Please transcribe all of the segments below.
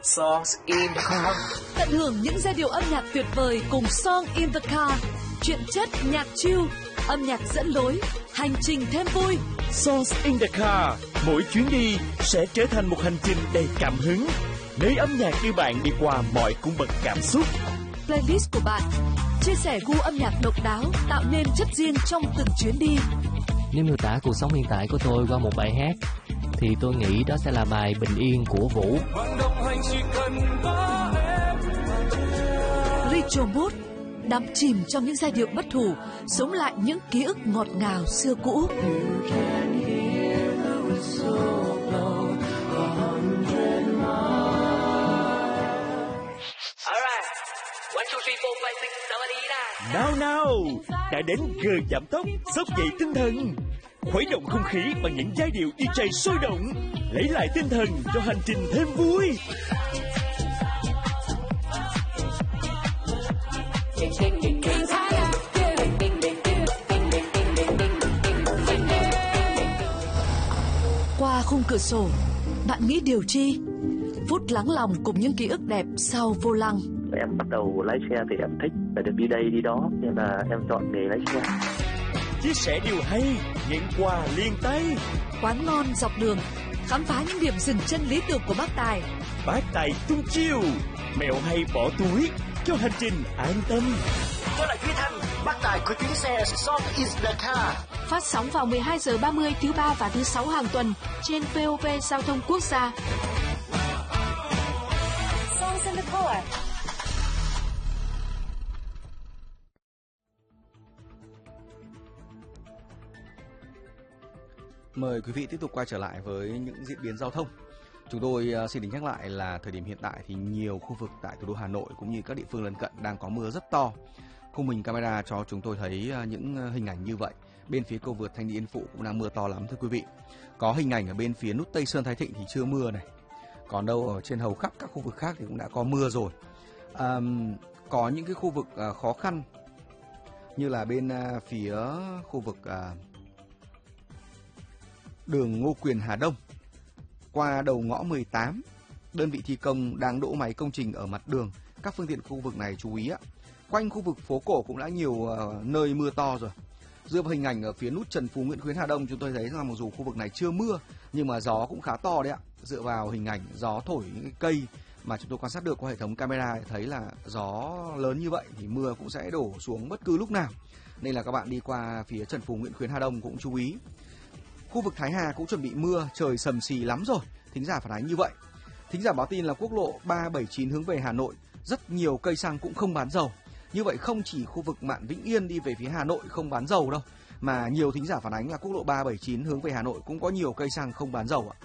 Songs in the car. Tận hưởng những giai điệu âm nhạc tuyệt vời cùng Song in the car. Truyện chất nhạc chill, âm nhạc dẫn lối, hành trình thêm vui. Songs in the car, mỗi chuyến đi sẽ trở thành một hành trình đầy cảm hứng, nơi âm nhạc đưa bạn đi qua mọi cung bậc cảm xúc. Playlist của bạn chia sẻ gu âm nhạc độc đáo, tạo nên chất riêng trong từng chuyến đi. Nếu miêu tả cuộc sống hiện tại của tôi qua một bài hát thì tôi nghĩ đó sẽ là bài Bình Yên của Vũ. Retro Mood, đắm chìm trong những giai điệu bất hủ, sống lại những ký ức ngọt ngào xưa cũ. Nào, đã đến giờ giảm tốc, xốc dậy tinh thần, khuấy động không khí bằng những giai điệu DJ sôi động, lấy lại tinh thần cho hành trình thêm vui. Qua khung cửa sổ, bạn nghĩ điều chi? Phút lắng lòng cùng những ký ức đẹp sau vô lăng. Em bắt đầu lái xe thì em thích phải được đi đây đi đó, nên là em chọn nghề lái xe. Chia sẻ điều hay, nhận quà liền tay. Quán ngon dọc đường, khám phá những điểm dừng chân lý tưởng của bác Tài. Bác Tài tung chiêu, mẹo hay bỏ túi cho hành trình an tâm. Tôi là Duy Thanh, bác Tài của chuyến xe Song in the car. Phát sóng vào 12 giờ 30 thứ 3 và thứ 6 hàng tuần trên VOV Giao thông Quốc gia. Songs in the car. Mời quý vị tiếp tục quay trở lại với những diễn biến giao thông. Chúng tôi xin được nhắc lại là thời điểm hiện tại thì nhiều khu vực tại thủ đô Hà Nội cũng như các địa phương lân cận đang có mưa rất to. Khung hình camera cho chúng tôi thấy những hình ảnh như vậy. Bên phía cầu vượt Thanh Lý Yên Phụ cũng đang mưa to lắm thưa quý vị. Có hình ảnh ở bên phía nút Tây Sơn Thái Thịnh thì chưa mưa này. Còn đâu ở trên hầu khắp các khu vực khác thì cũng đã có mưa rồi. Có những cái khu vực khó khăn như là bên phía khu vực đường Ngô Quyền Hà Đông qua đầu ngõ 18, đơn vị thi công đang đỗ máy công trình ở mặt đường. Các phương tiện khu vực này chú ý ạ. Quanh khu vực phố cổ cũng đã nhiều nơi mưa to rồi. Dựa vào hình ảnh ở phía nút Trần Phú Nguyễn Khuyến Hà Đông, chúng tôi thấy rằng mặc dù khu vực này chưa mưa nhưng mà gió cũng khá to đấy ạ. Dựa vào hình ảnh gió thổi những cái cây mà chúng tôi quan sát được qua hệ thống camera để thấy là gió lớn như vậy thì mưa cũng sẽ đổ xuống bất cứ lúc nào. Nên là các bạn đi qua phía Trần Phú Nguyễn Khuyến Hà Đông cũng chú ý. Khu vực Thái Hà cũng chuẩn bị mưa, trời sầm xì lắm rồi. Thính giả phản ánh như vậy. Thính giả báo tin là quốc lộ 379 hướng về Hà Nội, rất nhiều cây xăng cũng không bán dầu. Như vậy không chỉ khu vực Mạn Vĩnh Yên đi về phía Hà Nội không bán dầu đâu, mà nhiều thính giả phản ánh là quốc lộ 379 hướng về Hà Nội cũng có nhiều cây xăng không bán dầu ạ.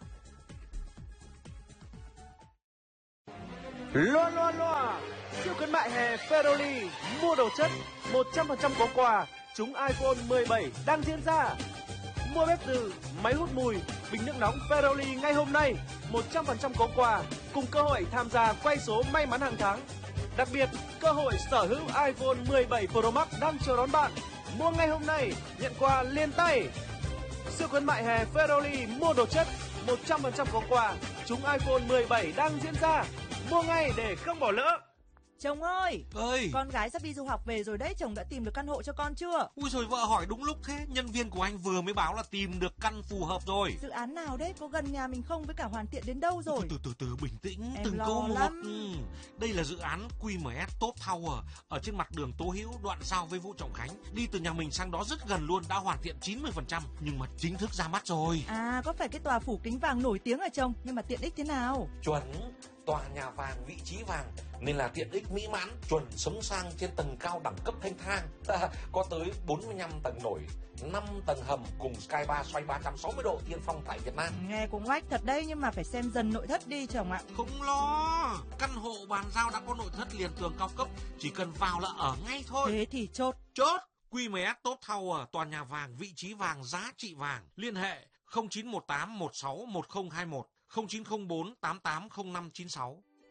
Loa siêu khuyến mại hè Ferroli, mua đồ chất 100% có quà, trúng iPhone 17 đang diễn ra. Mua bếp từ, máy hút mùi, bình nước nóng Ferroli ngay hôm nay, 100% có quà, cùng cơ hội tham gia quay số may mắn hàng tháng. Đặc biệt, cơ hội sở hữu iPhone 17 Pro Max đang chờ đón bạn. Mua ngay hôm nay, nhận quà liền tay. Siêu khuyến mại hè Ferroli, mua đồ chất 100% có quà, trúng iPhone 17 đang diễn ra. Mua ngay để không bỏ lỡ. Chồng ơi, con gái sắp đi du học về rồi đấy, chồng đã tìm được căn hộ cho con chưa? Ui rồi vợ hỏi đúng lúc thế, nhân viên của anh vừa mới báo là tìm được căn phù hợp rồi. Dự án nào đấy, có gần nhà mình không, với cả hoàn thiện đến đâu rồi? Từ bình tĩnh, em từng lo câu một. lắm. Đây là dự án QMS Top Tower ở trên mặt đường Tố Hữu, đoạn giao với Vũ Trọng Khánh. Đi từ nhà mình sang đó rất gần luôn, đã hoàn thiện 90%, nhưng mà chính thức ra mắt rồi. À, có phải cái tòa phủ kính vàng nổi tiếng à chồng? Nhưng mà tiện ích thế nào? Chuẩn, tòa nhà vàng, vị trí vàng nên là tiện ích mỹ mãn, chuẩn sống sang trên tầng cao đẳng cấp thanh thang. Có tới 45 tầng nổi, 5 tầng hầm cùng Sky Bar xoay 360 độ tiên phong tại Việt Nam. Nghe cũng oách thật đấy, nhưng mà phải xem dần nội thất đi chồng ạ. Không lo, căn hộ bàn giao đã có nội thất liền tường cao cấp, chỉ cần vào là ở ngay thôi. Thế thì chốt. QMS Top Tower, tòa nhà vàng, vị trí vàng, giá trị vàng. Liên hệ 0918 16 1021, 0904 880596.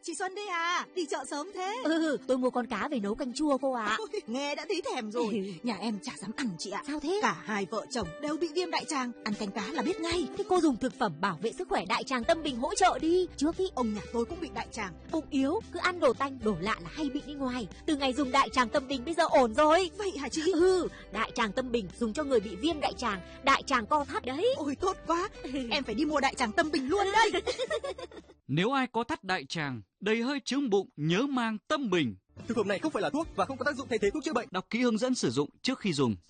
Chị Xuân đây à, đi chợ sớm thế. Tôi mua con cá về nấu canh chua cô ạ. Ôi, nghe đã thấy thèm rồi. Nhà em chả dám ăn chị ạ. Sao thế? Cả hai vợ chồng đều bị viêm đại tràng, ăn canh cá là biết ngay. Thế cô dùng thực phẩm bảo vệ sức khỏe đại tràng Tâm Bình hỗ trợ đi. Trước ý ông nhà tôi cũng bị đại tràng. Bụng yếu, cứ ăn đồ tanh, đồ lạ là hay bị đi ngoài. Từ ngày dùng đại tràng Tâm Bình bây giờ ổn rồi. Vậy hả chị? Đại tràng Tâm Bình dùng cho người bị viêm đại tràng, đại tràng co thắt đấy. Ôi tốt quá, em phải đi mua đại tràng Tâm Bình luôn đây. Nếu ai có thắt đại tràng, đầy hơi chướng bụng, nhớ mang Tâm Bình. Thực phẩm này không phải là thuốc và không có tác dụng thay thế thuốc chữa bệnh. Đọc kỹ hướng dẫn sử dụng trước khi dùng.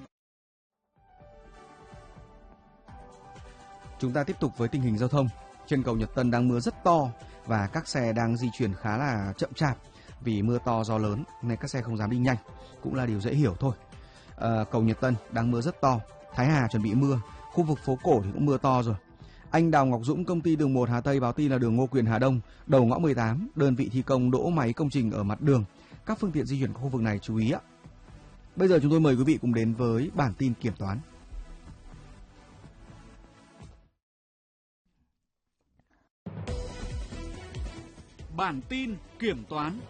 Chúng ta tiếp tục với tình hình giao thông. Trên cầu Nhật Tân đang mưa rất to và các xe đang di chuyển khá là chậm chạp vì mưa to gió lớn nên các xe không dám đi nhanh, cũng là điều dễ hiểu thôi. Cầu Nhật Tân đang mưa rất to, Thái Hà chuẩn bị mưa, khu vực phố cổ thì cũng mưa to rồi. Anh Đào Ngọc Dũng, công ty đường 1 Hà Tây báo tin là đường Ngô Quyền Hà Đông, đầu ngõ 18, đơn vị thi công đỗ máy công trình ở mặt đường. Các phương tiện di chuyển khu vực này chú ý ạ. Bây giờ chúng tôi mời quý vị cùng đến với bản tin kiểm toán. Bản tin kiểm toán.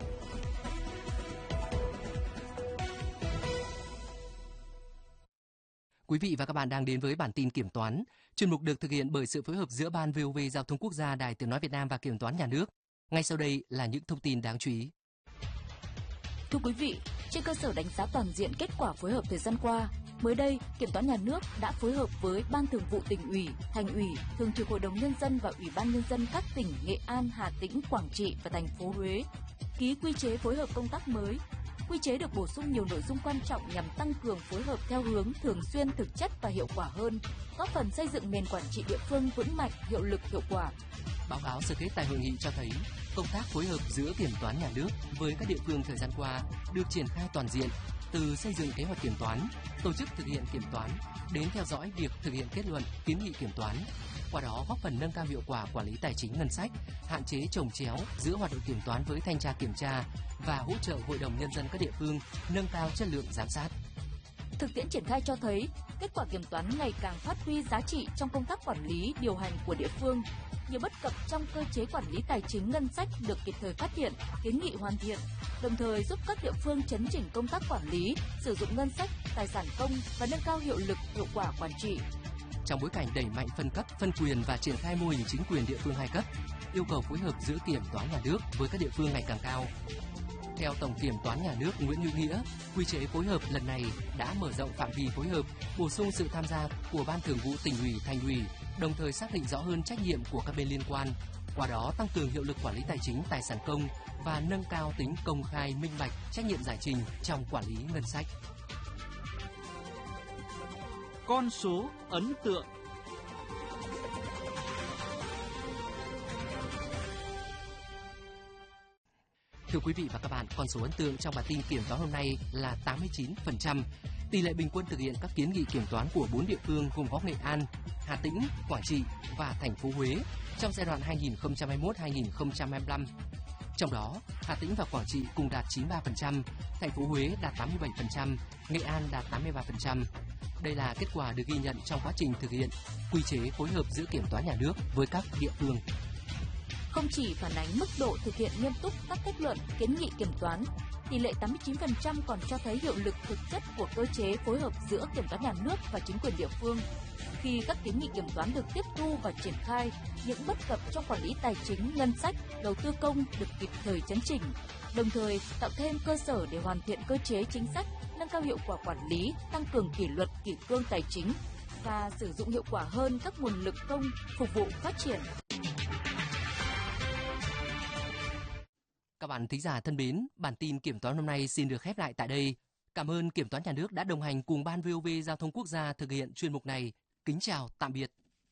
Quý vị và các bạn đang đến với bản tin kiểm toán. Chuyên mục được thực hiện bởi sự phối hợp giữa Ban VOV Giao thông Quốc gia, Đài Tiếng nói Việt Nam và Kiểm toán Nhà nước. Ngay sau đây là những thông tin đáng chú ý. Thưa quý vị, trên cơ sở đánh giá toàn diện kết quả phối hợp thời gian qua, mới đây, Kiểm toán Nhà nước đã phối hợp với Ban Thường vụ Tỉnh ủy, Thành ủy, Thường trực Hội đồng Nhân dân và Ủy ban Nhân dân các tỉnh Nghệ An, Hà Tĩnh, Quảng Trị và thành phố Huế ký quy chế phối hợp công tác mới. Quy chế được bổ sung nhiều nội dung quan trọng nhằm tăng cường phối hợp theo hướng thường xuyên, thực chất và hiệu quả hơn, góp phần xây dựng nền quản trị địa phương vững mạnh, hiệu lực, hiệu quả. Báo cáo sơ kết tại hội nghị cho thấy, công tác phối hợp giữa Kiểm toán Nhà nước với các địa phương thời gian qua được triển khai toàn diện, từ xây dựng kế hoạch kiểm toán, tổ chức thực hiện kiểm toán, đến theo dõi việc thực hiện kết luận, kiến nghị kiểm toán. Qua đó góp phần nâng cao hiệu quả quản lý tài chính ngân sách, hạn chế chồng chéo giữa hoạt động kiểm toán với thanh tra kiểm tra và hỗ trợ Hội đồng Nhân dân các địa phương nâng cao chất lượng giám sát. Thực tiễn triển khai cho thấy, kết quả kiểm toán ngày càng phát huy giá trị trong công tác quản lý, điều hành của địa phương. Nhiều bất cập trong cơ chế quản lý tài chính ngân sách được kịp thời phát hiện, kiến nghị hoàn thiện, đồng thời giúp các địa phương chấn chỉnh công tác quản lý, sử dụng ngân sách, tài sản công và nâng cao hiệu lực, hiệu quả quản trị. Trong bối cảnh đẩy mạnh phân cấp, phân quyền và triển khai mô hình chính quyền địa phương hai cấp, yêu cầu phối hợp giữa Kiểm toán Nhà nước với các địa phương ngày càng cao. Theo Tổng Kiểm toán Nhà nước Nguyễn Hữu Nghĩa, quy chế phối hợp lần này đã mở rộng phạm vi phối hợp, bổ sung sự tham gia của Ban Thường vụ Tỉnh ủy, Thành ủy, đồng thời xác định rõ hơn trách nhiệm của các bên liên quan, qua đó tăng cường hiệu lực quản lý tài chính, tài sản công và nâng cao tính công khai, minh bạch, trách nhiệm giải trình trong quản lý ngân sách. Con số ấn tượng. Thưa quý vị và các bạn, con số ấn tượng trong bản tin kiểm toán hôm nay là 89%. Tỷ lệ bình quân thực hiện các kiến nghị kiểm toán của 4 địa phương gồm có Nghệ An, Hà Tĩnh, Quảng Trị và thành phố Huế trong giai đoạn 2021-2025. Trong đó, Hà Tĩnh và Quảng Trị cùng đạt 93%, thành phố Huế đạt 87%, Nghệ An đạt 83%. Đây là kết quả được ghi nhận trong quá trình thực hiện quy chế phối hợp giữa Kiểm toán Nhà nước với các địa phương. Không chỉ phản ánh mức độ thực hiện nghiêm túc các kết luận, kiến nghị kiểm toán, tỷ lệ 89% còn cho thấy hiệu lực thực chất của cơ chế phối hợp giữa Kiểm toán Nhà nước và chính quyền địa phương. Khi các kiến nghị kiểm toán được tiếp thu và triển khai, những bất cập trong quản lý tài chính, ngân sách, đầu tư công được kịp thời chấn chỉnh, đồng thời tạo thêm cơ sở để hoàn thiện cơ chế chính sách, nâng cao hiệu quả quản lý, tăng cường kỷ luật, kỷ cương tài chính và sử dụng hiệu quả hơn các nguồn lực công phục vụ phát triển. Các bạn thính giả thân mến, bản tin kiểm toán hôm nay xin được khép lại tại đây. Cảm ơn Kiểm toán Nhà nước đã đồng hành cùng Ban VOV Giao thông Quốc gia thực hiện chuyên mục này. Kính chào, tạm biệt.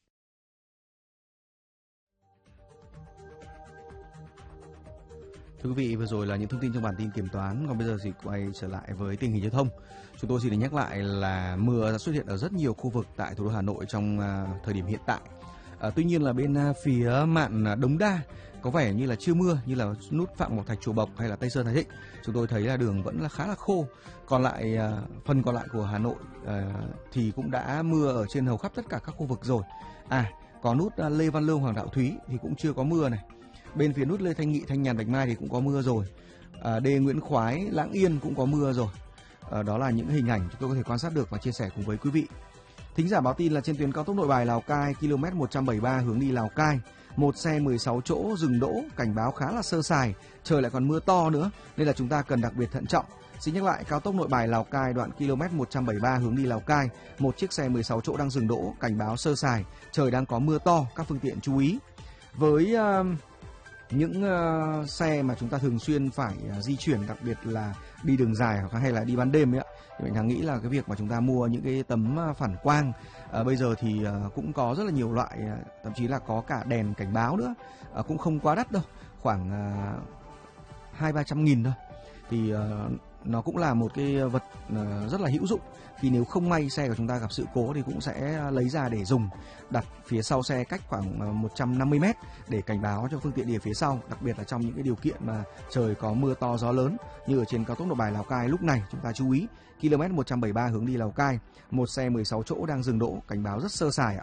Thưa quý vị, vừa rồi là những thông tin trong bản tin kiểm toán. Còn bây giờ thì quay trở lại với tình hình giao thông. Chúng tôi xin được nhắc lại là mưa đã xuất hiện ở rất nhiều khu vực tại thủ đô Hà Nội trong thời điểm hiện tại. Tuy nhiên là bên phía mạn Đống Đa có vẻ như là chưa mưa, như là nút Phạm Ngọc Thạch Chùa Bộc hay là Tây Sơn Thái Thịnh. Chúng tôi thấy là đường vẫn là khá là khô. Còn lại phần còn lại của Hà Nội thì cũng đã mưa ở trên hầu khắp tất cả các khu vực rồi. Có nút Lê Văn Lương Hoàng Đạo Thúy thì cũng chưa có mưa này. Bên phía nút Lê Thanh Nghị, Thanh Nhàn, Bạch Mai thì cũng có mưa rồi. Đê Nguyễn Khoái, Lãng Yên cũng có mưa rồi. Đó là những hình ảnh chúng tôi có thể quan sát được và chia sẻ cùng với quý vị. Thính giả báo tin là trên tuyến cao tốc Nội Bài Lào Cai km 173 hướng đi Lào Cai, một xe 16 chỗ dừng đỗ, cảnh báo khá là sơ sài, trời lại còn mưa to nữa nên là chúng ta cần đặc biệt thận trọng. Xin nhắc lại, cao tốc Nội Bài Lào Cai đoạn km 173 hướng đi Lào Cai, một chiếc xe 16 chỗ đang dừng đỗ, cảnh báo sơ sài, trời đang có mưa to, các phương tiện chú ý. Với những xe mà chúng ta thường xuyên phải di chuyển, đặc biệt là đi đường dài hay là đi ban đêm ấy ạ, thì mình đang nghĩ là cái việc mà chúng ta mua những cái tấm phản quang bây giờ thì cũng có rất là nhiều loại, thậm chí là có cả đèn cảnh báo nữa, cũng không quá đắt đâu, khoảng 200-300 nghìn thôi. Thì nó cũng là một cái vật rất là hữu dụng, khi nếu không may xe của chúng ta gặp sự cố thì cũng sẽ lấy ra để dùng, đặt phía sau xe cách khoảng 150 mét để cảnh báo cho phương tiện đi ở phía sau, đặc biệt là trong những cái điều kiện mà trời có mưa to gió lớn như ở trên cao tốc Nội Bài Lào Cai lúc này. Chúng ta chú ý, km 173 hướng đi Lào Cai, một xe 16 chỗ đang dừng đỗ, cảnh báo rất sơ sài ạ.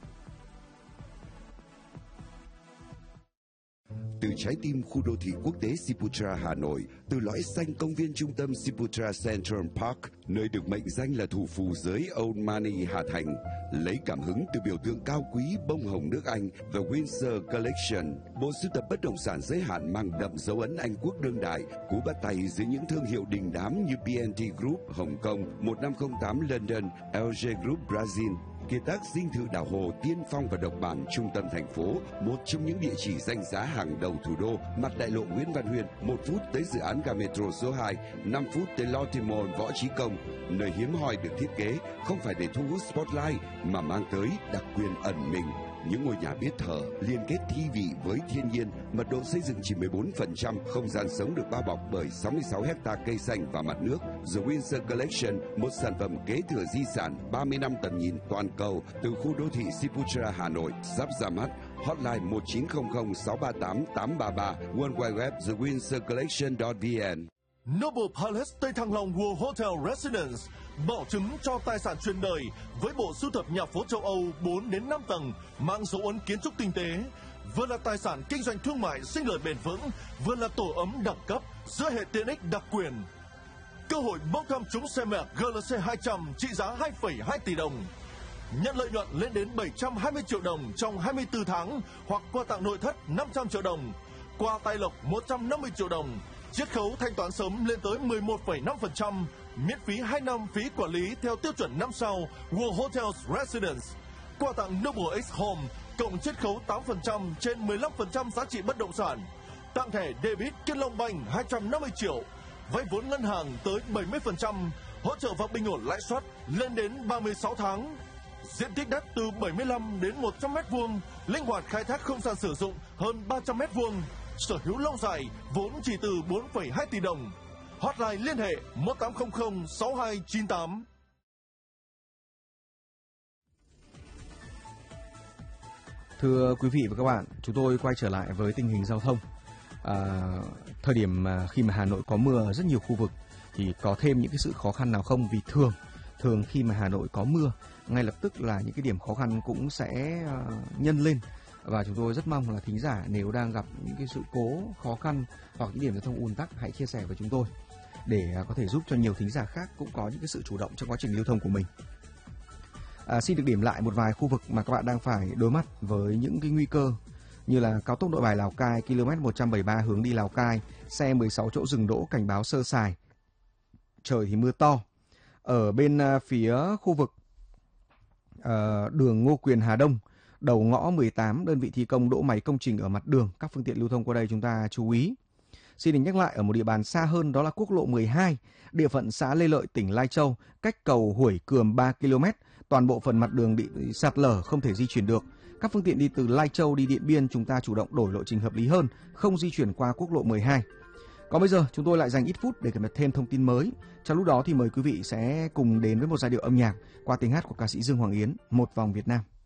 Từ trái tim khu đô thị quốc tế Siputra Hà Nội, từ lõi xanh công viên trung tâm Siputra Central Park, nơi được mệnh danh là thủ phủ giới Old Money Hà Thành, lấy cảm hứng từ biểu tượng cao quý bông hồng nước Anh The Windsor Collection, bộ sưu tập bất động sản giới hạn mang đậm dấu ấn Anh quốc đương đại, cú bắt tay dưới những thương hiệu đình đám như BNT Group Hồng Kông, 1508 London, LG Group Brazil. Kiệt tác dinh thự đảo hồ tiên phong và độc bản trung tâm thành phố, một trong những địa chỉ danh giá hàng đầu thủ đô, mặt đại lộ Nguyễn Văn Huyên, 1 phút tới dự án ga metro số 2, 5 phút tới Lotte Mall Võ Chí Công, nơi hiếm hoi được thiết kế không phải để thu hút spotlight mà mang tới đặc quyền ẩn mình. Những ngôi nhà biết thở, liên kết thi vị với thiên nhiên, mật độ xây dựng chỉ 14%, không gian sống được bao bọc bởi 66 hecta cây xanh và mặt nước. The Windsor Collection, một sản phẩm kế thừa di sản 30 năm tầm nhìn toàn cầu từ khu đô thị Siputra Hà Nội, sắp ra mắt. Hotline 1900 638 833, World Wide Web thewindsorcollection.vn. Noble Palace Tây Thăng Long World Hotel Residence bảo chứng cho tài sản truyền đời với bộ sưu tập nhà phố châu Âu 4 đến 5 tầng mang dấu ấn kiến trúc tinh tế, vừa là tài sản kinh doanh thương mại sinh lời bền vững, vừa là tổ ấm đẳng cấp giữa hệ tiện ích đặc quyền. Cơ hội bốc thăm trúng xe Merc GLC 200 trị giá 2,2 tỷ đồng. Nhận lợi nhuận lên đến 720 triệu đồng trong 24 tháng hoặc quà tặng nội thất 500 triệu đồng, quà tài lộc 150 triệu đồng. Chiết khấu thanh toán sớm lên tới 11,5%, miễn phí 2 năm phí quản lý theo tiêu chuẩn 5 sao World Hotels Residence. Quà tặng Noble X Home cộng chiết khấu 8% trên 15% giá trị bất động sản. Tặng thẻ debit Kiên Long Bank 250 triệu, vay vốn ngân hàng tới 70%, hỗ trợ và bình ổn lãi suất lên đến 36 tháng. Diện tích đất từ 75 đến 100 m2, linh hoạt khai thác không gian sử dụng hơn 300 m2. Sở hữu lâu dài, vốn chỉ từ 4,2 tỷ đồng. Hotline liên hệ 1800 6298. Thưa quý vị và các bạn, chúng tôi quay trở lại với tình hình giao thông. Thời điểm khi mà Hà Nội có mưa ở rất nhiều khu vực thì có thêm những cái sự khó khăn nào không? Vì thường khi mà Hà Nội có mưa, ngay lập tức là những cái điểm khó khăn cũng sẽ nhân lên. Và chúng tôi rất mong là thính giả nếu đang gặp những cái sự cố khó khăn hoặc những điểm giao thông ùn tắc, hãy chia sẻ với chúng tôi để có thể giúp cho nhiều thính giả khác cũng có những cái sự chủ động trong quá trình lưu thông của mình. Xin được điểm lại một vài khu vực mà các bạn đang phải đối mặt với những cái nguy cơ như là cao tốc Nội Bài Lào Cai km 173 hướng đi Lào Cai, xe 16 chỗ dừng đỗ, cảnh báo sơ sài, trời thì mưa to. Ở bên phía khu vực đường Ngô Quyền Hà Đông, đầu ngõ 18, đơn vị thi công đỗ máy công trình ở mặt đường, các phương tiện lưu thông qua đây chúng ta chú ý. Xin được nhắc lại ở một địa bàn xa hơn, đó là quốc lộ 12, địa phận xã Lê Lợi, tỉnh Lai Châu, cách cầu Hủy Cườm 3 km, toàn bộ phần mặt đường bị sạt lở, không thể di chuyển được. Các phương tiện đi từ Lai Châu đi Điện Biên chúng ta chủ động đổi lộ trình hợp lý hơn, không di chuyển qua quốc lộ 12. Còn bây giờ chúng tôi lại dành ít phút để cập nhật thêm thông tin mới. Trong lúc đó thì mời quý vị sẽ cùng đến với một giai điệu âm nhạc qua tiếng hát của ca sĩ Dương Hoàng Yến, Một Vòng Việt Nam.